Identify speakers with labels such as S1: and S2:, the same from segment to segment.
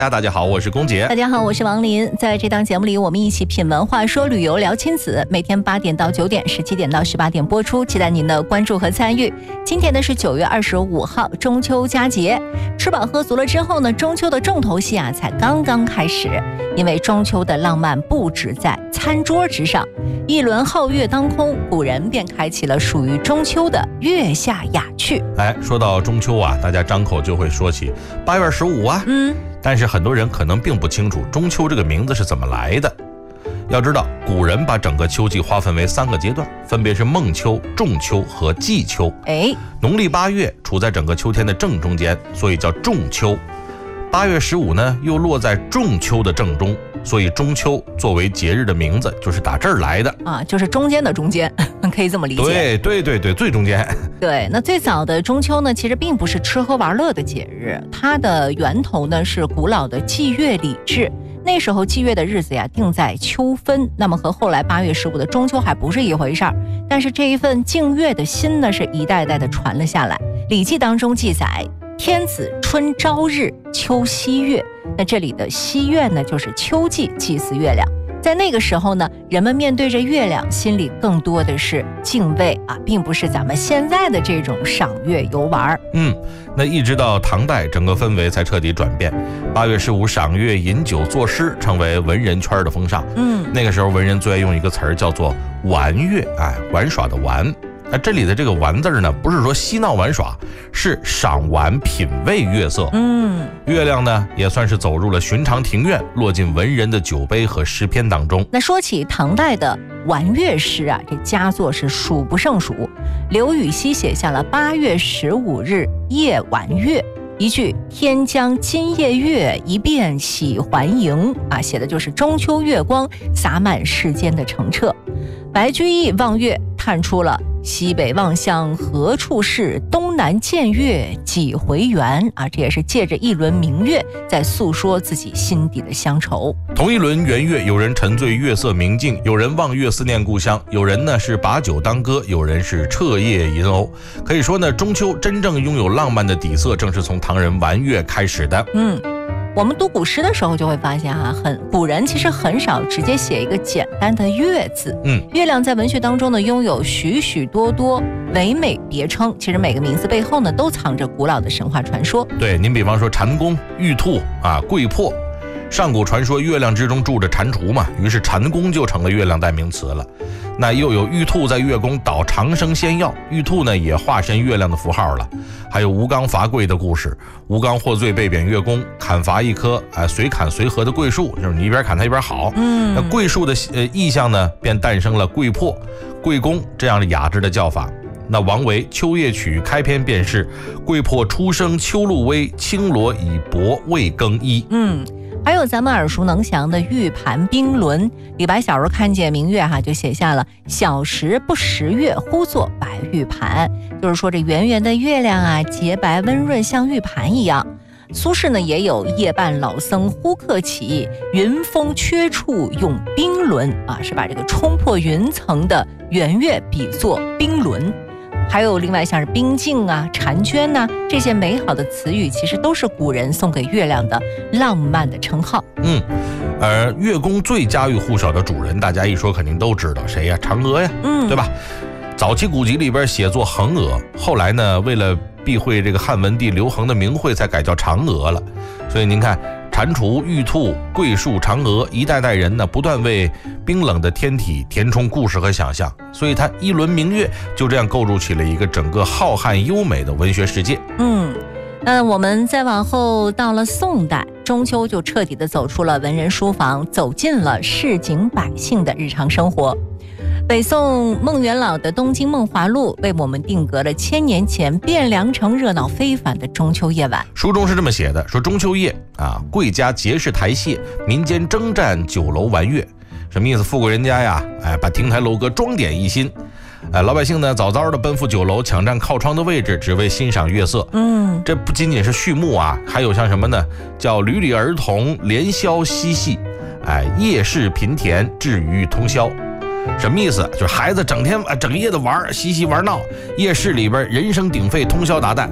S1: 大家好，我是龚杰。
S2: 大家好，我是王林。在这档节目里，我们一起品文化、说旅游、聊亲子。每天8点到9点，17点到18点播出，期待您的关注和参与。今天呢是9月25号，中秋佳节。吃饱喝足了之后呢，中秋的重头戏才刚刚开始。因为中秋的浪漫不止在餐桌之上，一轮皓月当空，古人便开启了属于中秋的月下雅趣。
S1: 说到中秋大家张口就会说起8月15但是很多人可能并不清楚中秋这个名字是怎么来的。要知道，古人把整个秋季划分为3个阶段，分别是孟秋、仲秋和季秋。农历8月处在整个秋天的正中间，所以叫仲秋。8月15呢，又落在仲秋的正中，所以中秋作为节日的名字就是打这儿来的
S2: 就是中间的中间，可以这么理解。
S1: 对，最中间。
S2: 对，那最早的中秋呢，其实并不是吃喝玩乐的节日，它的源头呢是古老的祭月礼制。那时候祭月的日子定在秋分，那么和后来8月15的中秋还不是一回事儿。但是这一份敬月的心呢，是一代代的传了下来。《礼记》当中记载，天子春朝日，秋夕月。那这里的夕月呢，就是秋季祭祀月亮。在那个时候呢，人们面对着月亮，心里更多的是敬畏并不是咱们现在的这种赏月游玩。
S1: 那一直到唐代，整个氛围才彻底转变。8月15赏月、饮酒作诗，成为文人圈的风尚。那个时候文人最爱用一个词儿叫做玩月，玩耍的玩。这里的这个玩字呢，不是说嬉闹玩耍，是赏玩品味月色。月亮呢，也算是走入了寻常庭院，落进文人的酒杯和诗篇当中。
S2: 那说起唐代的玩月诗这佳作是数不胜数。刘禹锡写下了8月15日夜玩月，一句天将今夜月，一遍喜还迎写的就是中秋月光洒满世间的澄澈。白居易望月探出了西北望乡何处是，东南见月几回圆这也是借着一轮明月在诉说自己心底的乡愁。
S1: 同一轮圆月，有人沉醉月色明净，有人望月思念故乡，有人呢是把酒当歌，有人是彻夜吟鸥。可以说呢，中秋真正拥有浪漫的底色，正是从唐人玩月开始的。
S2: 我们读古诗的时候就会发现古人其实很少直接写一个简单的月字。月亮在文学当中呢，拥有许许多多唯美别称，其实每个名字背后呢，都藏着古老的神话传说。
S1: 对，您比方说蟾宫、玉兔桂魄。上古传说月亮之中住着蟾蜍嘛，于是蟾宫就成了月亮代名词了。那又有玉兔在月宫捣长生仙药，玉兔呢也化身月亮的符号了。还有吴刚伐桂的故事，吴刚获罪被贬月宫，砍伐一棵随砍随合的桂树，就是你一边砍它一边好。那桂树的意象呢，便诞生了桂魄、桂宫这样的雅致的叫法。那王维《秋夜曲》开篇便是桂魄初生秋露微，青罗已薄未更衣。
S2: 还有咱们耳熟能详的玉盘冰轮，李白小时候看见明月就写下了小时不识月，呼作白玉盘，就是说这圆圆的月亮洁白温润，像玉盘一样。苏轼呢也有夜半老僧忽客起，云峰缺处用冰轮是把这个冲破云层的圆月比作冰轮。还有另外像是冰镜婵娟这些美好的词语，其实都是古人送给月亮的浪漫的称号。而
S1: 月宫最家喻户晓的主人，大家一说肯定都知道谁呀？嫦娥呀，对吧？早期古籍里边写作衡娥，后来呢，为了避讳这个汉文帝刘恒的名讳，才改叫嫦娥了。所以您看，蟾蜍、玉兔、桂树、嫦娥，一代代人呢，不断为冰冷的天体填充故事和想象，所以它一轮明月就这样构筑起了一个整个浩瀚优美的文学世界。
S2: 那我们再往后到了宋代，中秋就彻底的走出了文人书房，走进了市井百姓的日常生活。北宋孟元老的《东京梦华录》为我们定格了1000年前汴梁城热闹非凡的中秋夜晚。
S1: 书中是这么写的，说中秋夜贵家结式台榭，民间征战酒楼玩月。什么意思？富贵人家呀，把亭台楼阁装点一新。老百姓呢早早的奔赴酒楼，抢占靠窗的位置，只为欣赏月色。这不仅仅是序幕还有像什么呢？叫屡屡儿童连宵嬉戏，夜市频甜，至于通宵。什么意思？就是孩子整天整夜的玩，嬉戏玩闹，夜市里边人声鼎沸，通宵达旦。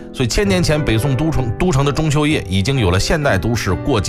S1: 所以1000年前北宋都城的中秋夜已经有了现代都市过节